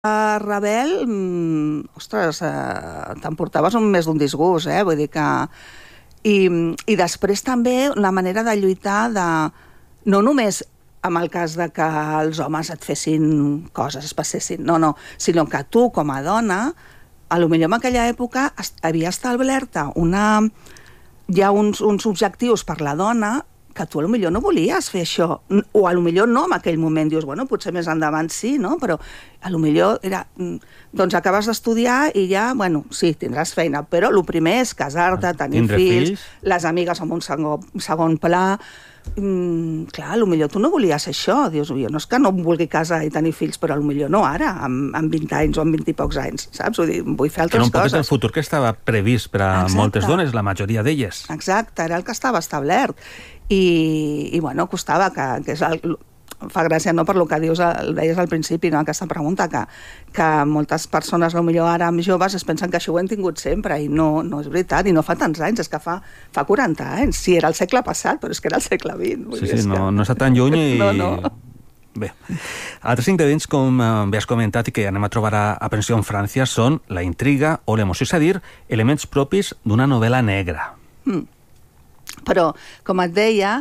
rebel, ostres, t'emportaves més d'un disgust, vull dir que... I després també la manera de lluitar no només amb el cas de que els homes et fessin coses, es passessin, no, sinó que tu, com a dona, potser en aquella època havia establert hi ha uns objectius per la dona que tu potser no volies fer això, o potser no en aquell moment, dius, bueno, potser més endavant sí, no? Però potser era, doncs acabes d'estudiar i ja, bueno, sí, tindràs feina, però el primer és casar-te, tenir fills, les amigues en un segon pla. Clar, potser tu no volies això, dius, jo no és que no em vulgui casar i tenir fills, però potser no ara, amb 20 anys o amb 20 i pocs anys, saps? Vull dir, vull fer altres coses. Que era un poquet el futur que estava previst per a moltes dones, la majoria d'elles. Exacte, era el que estava establert. I bueno, costava, que és fa gràcia, no, per lo que deies al principi, no, aquesta pregunta, que moltes persones, potser ara amb joves, es pensen que això ho hem tingut sempre, i no és veritat, i no fa tants anys, és que fa 40 anys. Sí, era el segle passat, però és que era el segle XX. Sí, no està tan lluny i... No. Bé, altres ingredients, com bé has comentat i que anem a trobar a Pensió en França, són la intriga o l'emoció, és a dir, elements propis d'una novel·la negra. Però, com et deia,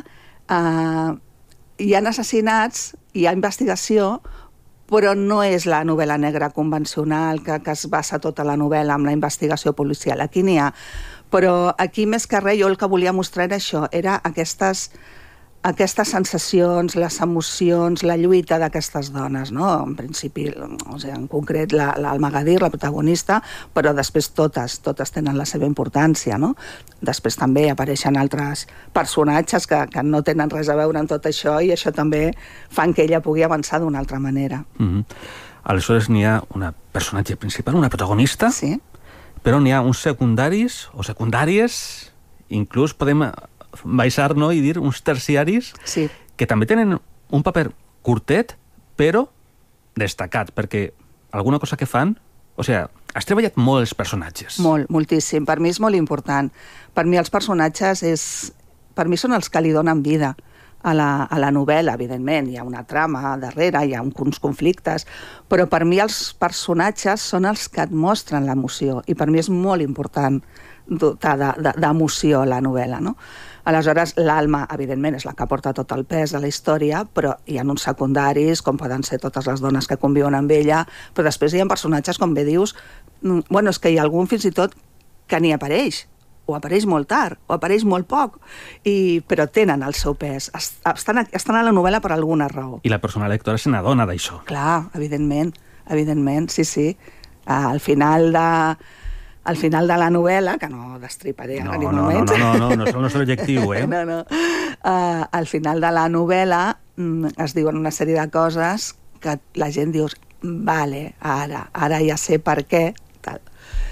hi ha assassinats, hi ha investigació, però no és la novel·la negra convencional que es basa tota la novel·la amb la investigació policial. Aquí n'hi ha. Però aquí, més que res, jo el que volia mostrar era això, era aquestes sensacions, les emocions, la lluita d'aquestes dones, no? En principi, en concret, l'Alma Gadir, la protagonista, però després totes tenen la seva importància, no? Després també apareixen altres personatges que no tenen res a veure amb tot això, i això també fan que ella pugui avançar d'una altra manera. Aleshores n'hi ha una personatge principal, una protagonista, sí, però n'hi ha uns secundaris o secundàries, inclús podem baixar, no?, i dir uns terciaris, sí, que també tenen un paper curtet, però destacat, perquè alguna cosa que fan... O sigui, has treballat molt els personatges. Moltíssim. Per mi és molt important. Per mi els personatges són els que li donen vida a la novel·la, evidentment. Hi ha una trama darrere, hi ha uns conflictes, però per mi els personatges són els que et mostren l'emoció, i per mi és molt important dotar d'emoció la novel·la, no? Aleshores, l'Alma, evidentment, és la que porta tot el pes de la història, però hi ha uns secundaris, com poden ser totes les dones que conviuen amb ella, però després hi ha personatges, com bé dius, bueno, és que hi ha algun fins i tot que ni apareix, o apareix molt tard, o apareix molt poc, però tenen el seu pes. Estan a la novel·la per alguna raó. I la persona lectora se n'adona d'això. Clar, evidentment, sí. Al final de la novel·la, que no destriparé ara ni un moment... No és el nostre objectiu, eh? No. Al final de la novel·la es diuen una sèrie de coses que la gent diu, vale, ara ja sé per què, tal.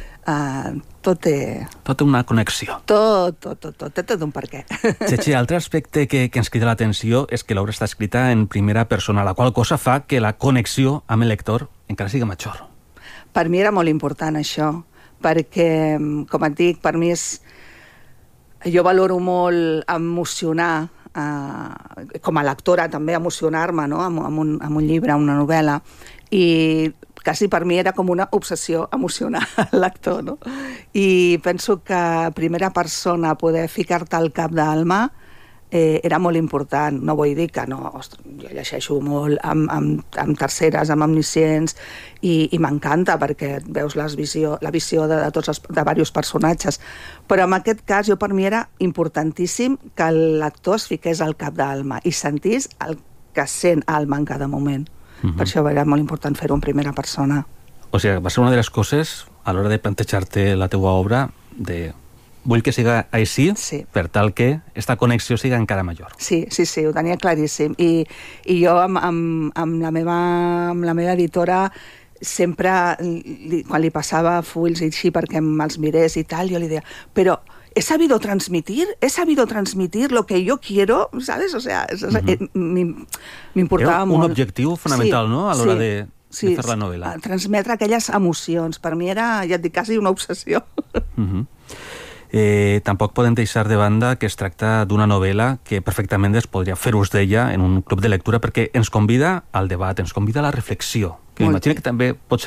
Tot té... Tot una connexió. Tot un per què. Txetxe, altre aspecte que ens crida l'atenció és que l'obra està escrita en primera persona, la qual cosa fa que la connexió amb el lector encara sigui major. Per mi era molt important això, perquè, com et dic, per mi és... Jo valoro molt emocionar, com a lectora també emocionar-me, no?, amb un llibre, amb una novel·la, i quasi per mi era com una obsessió emocionar el lector, no? I penso que primera persona poder ficar-te al cap d'Alma era molt important. No vull dir que no, ostres, jo llegeixo molt amb terceres, amb omniscients, i m'encanta perquè veus la visió de diversos personatges, però en aquest cas per mi era importantíssim que el lector es fiqués al cap d'Alma i sentís el que sent Alma en cada moment. Per això era molt important fer-ho en primera persona. O sigui, va ser una de les coses a l'hora de plantejar-te la teua obra de... Vull que siga així, sí, per tal que esta connexió siga encara major. Sí, ho tenia claríssim. I jo amb la meva editora sempre, quan li passava fulls i així perquè me'ls mirés i tal, jo li deia, però he sabido transmitir lo que yo quiero, ¿sabes? O sea, m'importava molt. Un objectiu fonamental, sí, no?, a l'hora de fer la novel·la. Transmetre aquelles emocions. Per mi era, ja et dic, quasi una obsessió. Tampoc podem deixar de banda que es tracta d'una novel·la que perfectament es podria fer ús d'ella en un club de lectura perquè ens convida al debat, ens convida a la reflexió. que m'imagino que també pot